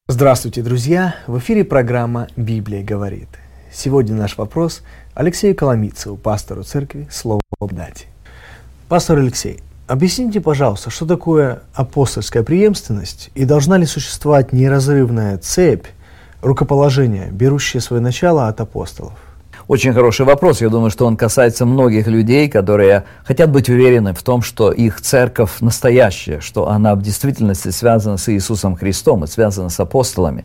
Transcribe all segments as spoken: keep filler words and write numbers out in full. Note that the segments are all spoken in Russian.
Здравствуйте, друзья! В эфире программа «Библия говорит». Сегодня наш вопрос Алексею Коломийцеву, пастору церкви «Слово благодати». Пастор Алексей, объясните, пожалуйста, что такое апостольская преемственность и должна ли существовать неразрывная цепь рукоположения, берущая свое начало от апостолов? Очень хороший вопрос. Я думаю, что он касается многих людей, которые хотят быть уверены в том, что их церковь настоящая, что она в действительности связана с Иисусом Христом и связана с апостолами.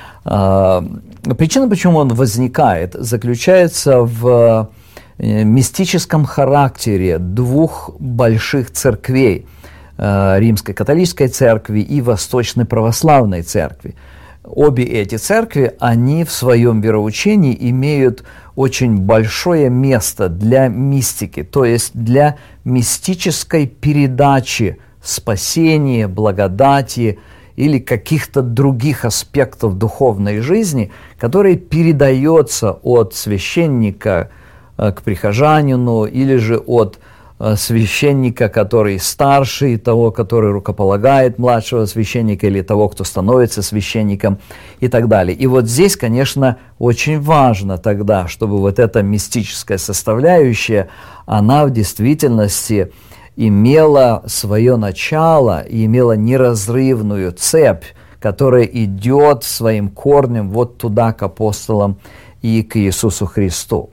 Причина, почему он возникает, заключается в мистическом характере двух больших церквей – Римской католической церкви и Восточной православной церкви. Обе эти церкви, они в своем вероучении имеют очень большое место для мистики, то есть для мистической передачи спасения, благодати или каких-то других аспектов духовной жизни, которые передается от священника к прихожанину или же от священника, который старше, того, который рукополагает младшего священника, или того, кто становится священником, и так далее. И вот здесь, конечно, очень важно тогда, чтобы вот эта мистическая составляющая, она в действительности имела свое начало и имела неразрывную цепь, которая идет своим корнем вот туда, к апостолам и к Иисусу Христу.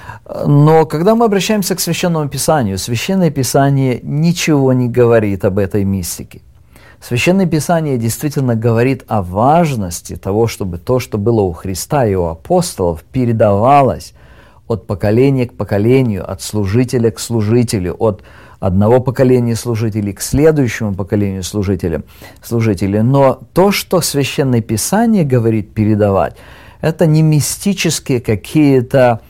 Но когда мы обращаемся к Священному Писанию, Священное Писание ничего не говорит об этой мистике. Священное Писание действительно говорит о важности того, чтобы то, что было у Христа и у апостолов, передавалось от поколения к поколению, от служителя к служителю, от одного поколения служителей к следующему поколению служителям, служителей. Но то, что Священное Писание говорит передавать, это не мистические какие-то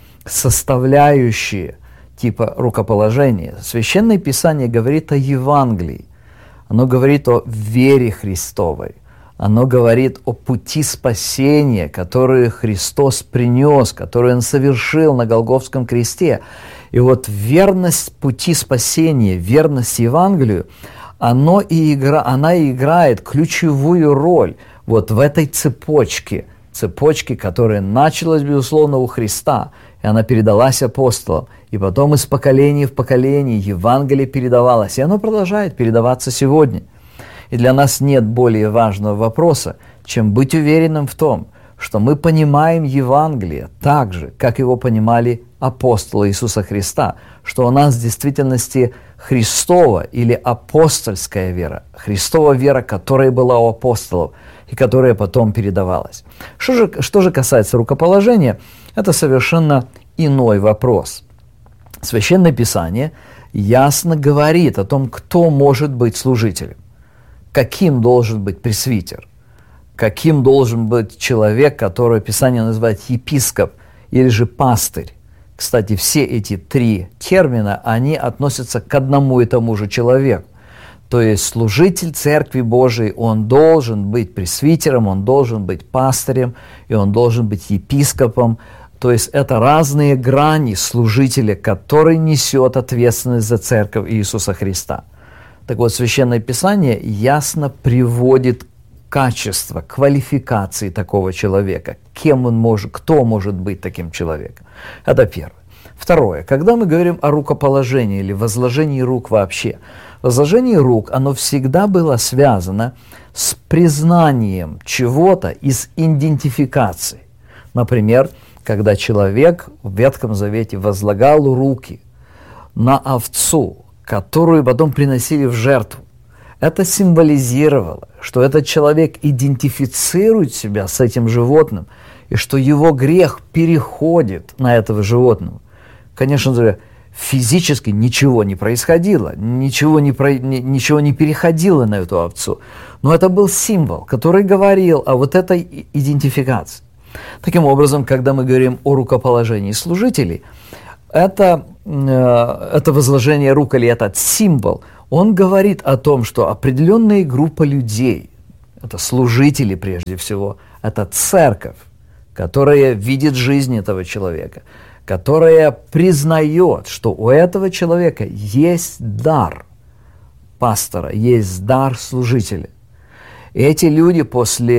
составляющие типа рукоположения. Священное Писание говорит о Евангелии, оно говорит о вере Христовой, оно говорит о пути спасения, который Христос принес, который Он совершил на Голгофском кресте. И вот верность пути спасения, верность Евангелию, оно и игра, она и играет ключевую роль вот в этой цепочке, цепочке, которая началась, безусловно, у Христа, и она передалась апостолам, и потом из поколения в поколение Евангелие передавалось, и оно продолжает передаваться сегодня. И для нас нет более важного вопроса, чем быть уверенным в том, что мы понимаем Евангелие так же, как его понимали апостолы Иисуса Христа, что у нас в действительности Христова или апостольская вера, Христова вера, которая была у апостолов и которая потом передавалась. Что же, что же касается рукоположения, это совершенно иной вопрос. Священное Писание ясно говорит о том, кто может быть служителем, каким должен быть пресвитер, каким должен быть человек, которого Писание называет епископ или же пастырь. Кстати, все эти три термина, они относятся к одному и тому же человеку. То есть служитель Церкви Божией, он должен быть пресвитером, он должен быть пастырем, и он должен быть епископом. То есть это разные грани служителя, который несет ответственность за Церковь Иисуса Христа. Так вот, Священное Писание ясно приводит качество, квалификации такого человека, кем он может, кто может быть таким человеком. Это первое. Второе. Когда мы говорим о рукоположении или возложении рук вообще, возложение рук, оно всегда было связано с признанием чего-то из идентификации. Например, когда человек в Ветхом Завете возлагал руки на овцу, которую потом приносили в жертву, это символизировало, что этот человек идентифицирует себя с этим животным, и что его грех переходит на этого животного. Конечно же, физически ничего не происходило, ничего не, про, ничего не переходило на эту овцу, но это был символ, который говорил о вот этой идентификации. Таким образом, когда мы говорим о рукоположении служителей, это, э, это возложение рук или этот символ, он говорит о том, что определенная группа людей, это служители прежде всего, это церковь, которая видит жизнь этого человека, которая признает, что у этого человека есть дар пастора, есть дар служителя. И эти люди после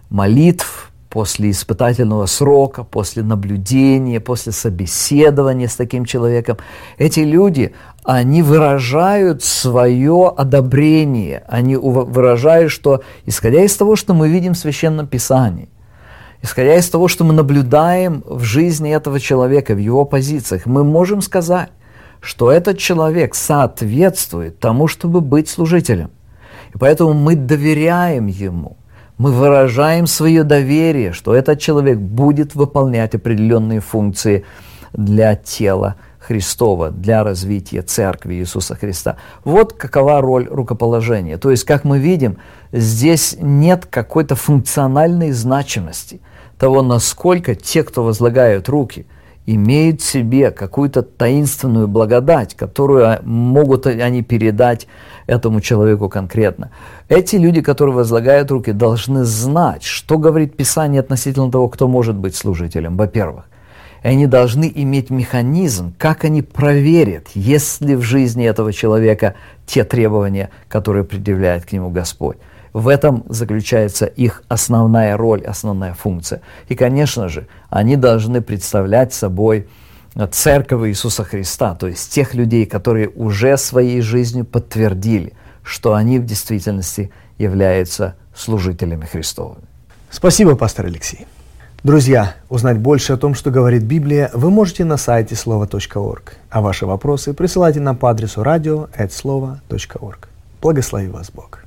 молитв, после испытательного срока, после наблюдения, после собеседования с таким человеком, эти люди, они выражают свое одобрение, они выражают, что, исходя из того, что мы видим в Священном Писании, исходя из того, что мы наблюдаем в жизни этого человека, в его позициях, мы можем сказать, что этот человек соответствует тому, чтобы быть служителем. И поэтому мы доверяем ему. Мы выражаем свое доверие, что этот человек будет выполнять определенные функции для тела Христова, для развития Церкви Иисуса Христа. Вот какова роль рукоположения. То есть, как мы видим, здесь нет какой-то функциональной значимости того, насколько те, кто возлагают руки, имеют в себе какую-то таинственную благодать, которую могут они передать этому человеку конкретно. Эти люди, которые возлагают руки, должны знать, что говорит Писание относительно того, кто может быть служителем, во-первых. И они должны иметь механизм, как они проверят, есть ли в жизни этого человека те требования, которые предъявляет к нему Господь. В этом заключается их основная роль, основная функция. И, конечно же, они должны представлять собой Церковь Иисуса Христа, то есть тех людей, которые уже своей жизнью подтвердили, что они в действительности являются служителями Христовыми. Спасибо, пастор Алексей. Друзья, узнать больше о том, что говорит Библия, вы можете на сайте слова точка орг, а ваши вопросы присылайте нам по адресу радио эт слова точка орг. Благослови вас Бог.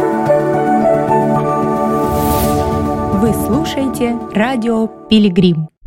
Вы слушаете радио «Пилигрим».